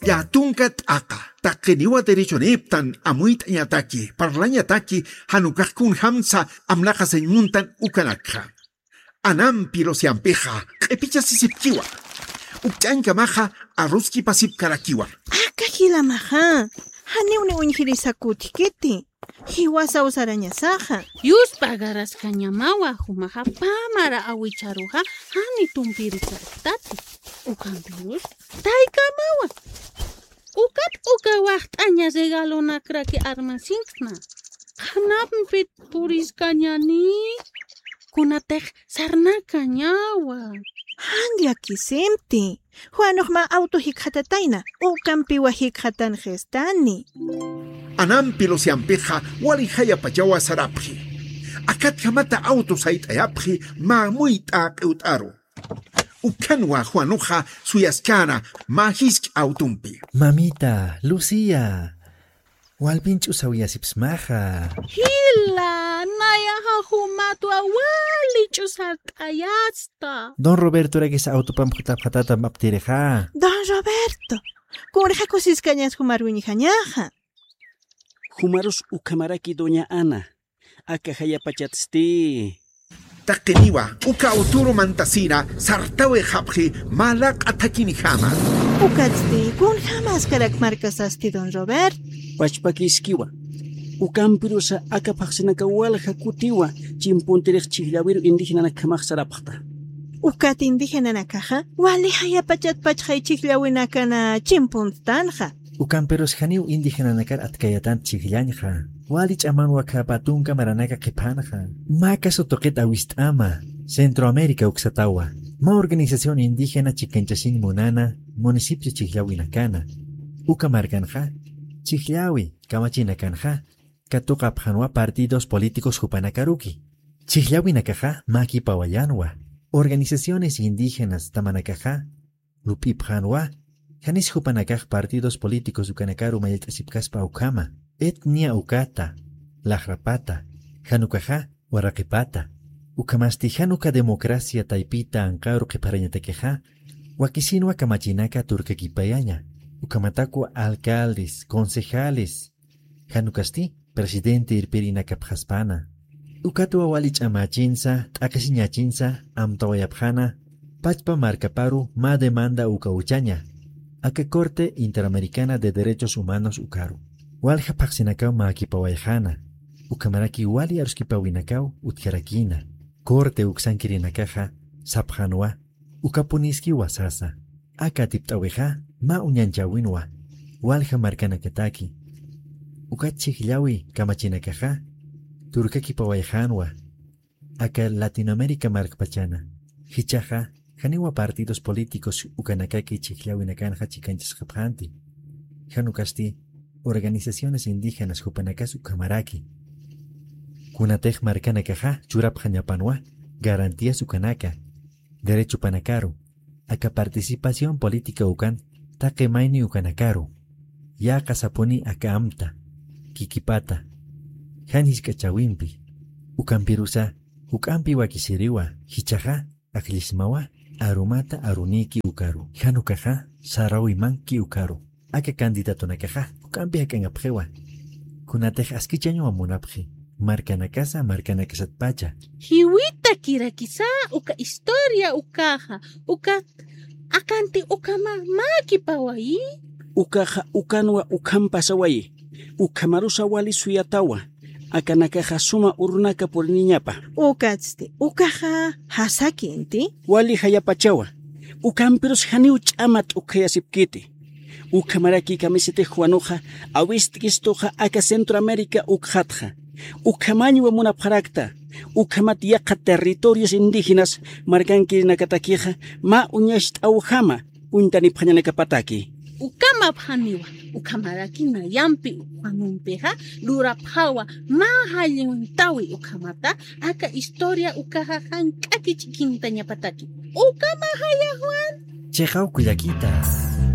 Yatunkat aka, takeniwa derecho neptan, amuit ñataki, parlañataki, hanukakun hamsa, amlaka señuntan ukanakha. Anampi los yampeja, epicha sisipkiwa. Ukchanka maja, arroski pasip karakiwa. Akahila maja, haniune unjirisakutikiti. Hiwasa usarañasaja. Yus pagaras kañamawa, humaja pamara awicharuja, hani tumpirikatati. Ukampirus, taikamawa. Ukat ukawahtaña regalona kraki armasinkna. Hanampit puriskañani. Kunatej sarnakañawa. Handia kisimti. Juanojma auto hikhatataina. Ukampiwa hikhatan gestani. Anampi los yampeja, walihaya pachawa sarapji. Akat jamata auto sait ayapji, ma muita eutaro. Ukanwa Juanoja suyaskana, mahisk autumpi. Mamita, Lucía. Walpinchu sawiyasipsmaja. Hila, nayaha humatu awalichu saltayasta. Don Roberto regis autopamjutapjatata maptireja. Don Roberto. Kureja cosiscañas humarwiñijañaja. Humarus ukamaraki doña Ana. Akahaya pachatsti. Takeniwa, uka autoro mantasira, sartawe japji, malak atakinijama. Ukatsti, kun jamás karak marcasasti Don Robert. Pachpakiskiwa. Ukampirusa akapaksinakawalja kutiwa, chimpuntirek chihlawiru indígena nakamaksarapakta. Ukat indígena nakaja, walihaya pachatpachjay chihlawinakana chimpuntanja. Ukamperos janiu indígena nakar atkayatan chiglanja. Walich amanwa kapatunka maranaka kipanja. Makaso toquet awistama. Centroamérica uxatawa. Ma organización indígena chikenchasing munana, municipio chiglawinakana. Ukamarkanja. Chihlawi, kamachinakanja. Katukapjanwa partidos políticos jupanakaruki. Chihlawinakaja, makipawayanwa. Organizaciones indígenas tamanakaja. Lupipjanwa. Janis jupanakaj partidos políticos ukanakaru mayaltasipkaspa ukama. Etnia ukata, lajrapata, janukaja, warakipata. Ukamasti januka democracia taipita ankaru kiparañatekeja. Wakisinwa kamachinaka turkekipayaña. Ukamataku alcaldes, concejales. Janukasti, presidente irpirina kapjaspana. Ukatu awalich amachinsa, takasiñachinsa, amtawayapjana. Pachpa marcaparu ma demanda ukauchaña. Aka Corte Interamericana de Derechos Humanos ukaru. Walja paksinakaw maakipawayjana. Ukamaraki wali aruskipawinakaw utkarakina. Corte uksankirinakaja sapjanwa. Ukapuniski wasasa. Aka tiptaweja ma uñanchawinwa. Walja markanakataki. Ukachihlawi kamachinakaja. Turkakipawayjanwa. Aka Latinoamérica markpachana. Hichaja janiwa partidos políticos ukanakaki chihlawinakanja chikanchasqapjanti. Janukasti organizaciones indígenas Jupanakas ukamaraki. Kunatej markanakaja churapjañapanwa garantías ukanaka. Derecho panakaru. Aka participación política ukan takemaini ukanakaru. Ya kasaponi aka amta. Kikipata. Janis kachawimpi. Ukampirusa. Ukampi wakisiriwa. Hichaja aklismawa. Arumata aruniki ukaru. Janukaja sarawimanki ukaru. Aka candidato nakaja. Ukampi hakan apjewa. Kunatej askichaño amunapje. Marcanacasa, marcanacasatpacha. Hiwita kirakisa uka historia ukaja. Uka akanti ukama makipawayi. Ukaja ukanwa ukampasawayi. Ukamarusa wali suyatawa. Akanakaja suma urunaka por niñapa. Ukatsti, ukaja hasakinti. Wali hayapachawa. Ukampiros haniu chamat ukayasipkiti. Ukamaraki kamisete Juanoja, awistkis aka Centroamérica ukhatja. Ukamaño munaparakta. Ukamat yaka territorios indígenas marcanki nakataquija ma uñasht aujama untani pañanakapataki. Ukama paniwa, ukamaraki na yampi ukanumpeja, luraphawa ma halyuntawi ukamata, aka historia ukaja hankaki chiquinta ñapataki. Ukama haya Juan. Chejau kuyakita.